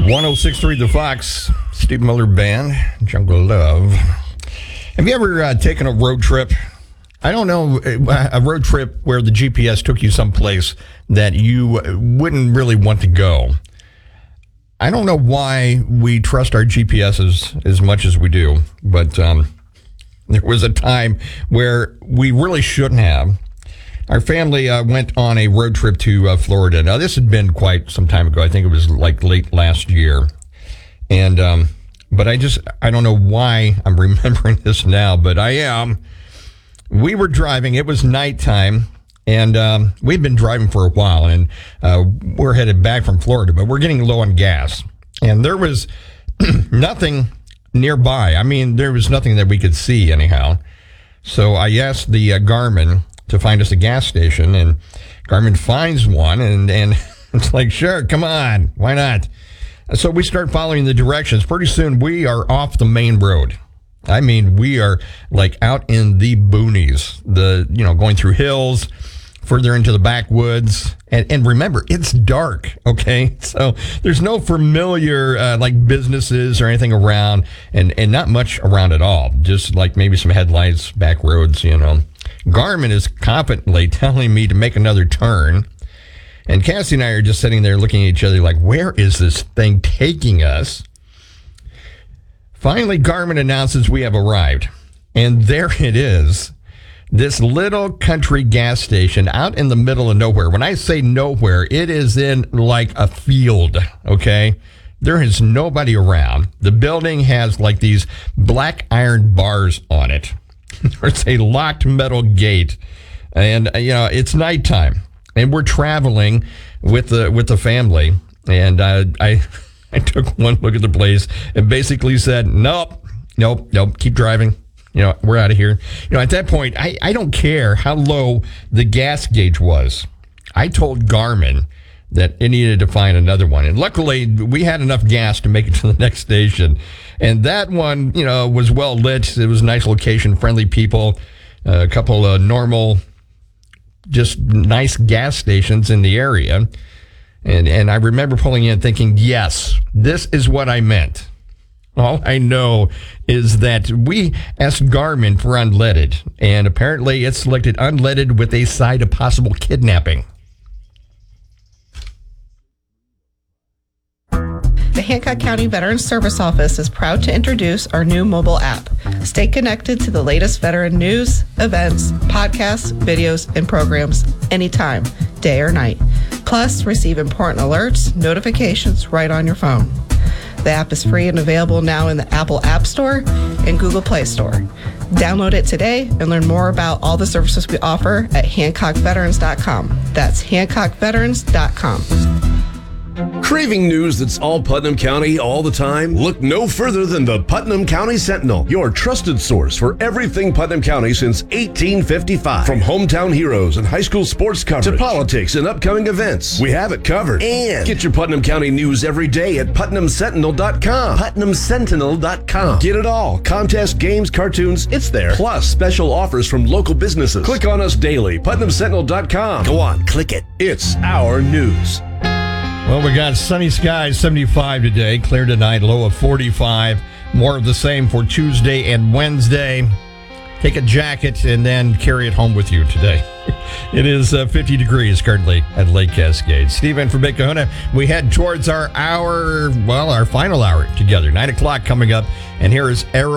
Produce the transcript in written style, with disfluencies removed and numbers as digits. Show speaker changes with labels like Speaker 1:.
Speaker 1: 106.3 The Fox, Steve Miller Band, Jungle Love. Have you ever taken a road trip? I don't know, a road trip where the GPS took you someplace that you wouldn't really want to go. I don't know why we trust our GPSs as much as we do, but there was a time where we really shouldn't have. Our family went on a road trip to Florida. Now, this had been quite some time ago. I think it was like late last year. And, but I don't know why I'm remembering this now, but I am. We were driving. It was nighttime, and we'd been driving for a while, and we're headed back from Florida, but we're getting low on gas. And there was nothing nearby. I mean, there was nothing that we could see anyhow. So I asked the Garmin to find us a gas station, and Garmin finds one, and it's like, sure, come on, why not? So we start following the directions. Pretty soon we are off the main road. I mean, we are like out in the boonies, going through hills, further into the backwoods. And remember, it's dark, okay? So there's no familiar like businesses or anything around, and not much around at all. Just like maybe some headlights, back roads, Garmin is confidently telling me to make another turn. And Cassie and I are just sitting there looking at each other like, where is this thing taking us? Finally, Garmin announces we have arrived. And there it is. This little country gas station out in the middle of nowhere. When I say nowhere, it is in like a field, okay? There is nobody around. The building has like these black iron bars on it. There's a locked metal gate, and it's nighttime, and we're traveling with the family. And I took one look at the place and basically said, nope, keep driving. We're out of here. At that point, I don't care how low the gas gauge was. I told Garmin that it needed to find another one. And luckily, we had enough gas to make it to the next station. And that one, was well lit. It was a nice location, friendly people, a couple of normal, just nice gas stations in the area. And I remember pulling in thinking, yes, this is what I meant. All I know is that we asked Garmin for unleaded, and apparently it selected unleaded with a side of possible kidnapping.
Speaker 2: The Hancock County Veterans Service Office is proud to introduce our new mobile app. Stay connected to the latest veteran news, events, podcasts, videos, and programs anytime, day or night. Plus, receive important alerts, notifications right on your phone. The app is free and available now in the Apple App Store and Google Play Store. Download it today and learn more about all the services we offer at HancockVeterans.com. That's HancockVeterans.com.
Speaker 3: Craving news that's all Putnam County all the time? Look no further than the Putnam County Sentinel, your trusted source for everything Putnam County since 1855. From hometown heroes and high school sports coverage to politics and upcoming events, we have it covered. And get your Putnam County news every day at PutnamSentinel.com. PutnamSentinel.com. Get it all. Contests, games, cartoons, it's there. Plus special offers from local businesses. Click on us daily. PutnamSentinel.com. Go on, click it. It's our news.
Speaker 1: Well, we got sunny skies, 75 today, clear tonight, low of 45. More of the same for Tuesday and Wednesday. Take a jacket and then carry it home with you today. It is 50 degrees currently at Lake Cascade. Steve in for Big Kahuna. We head towards our final hour together. 9 o'clock coming up, and here is Arrow.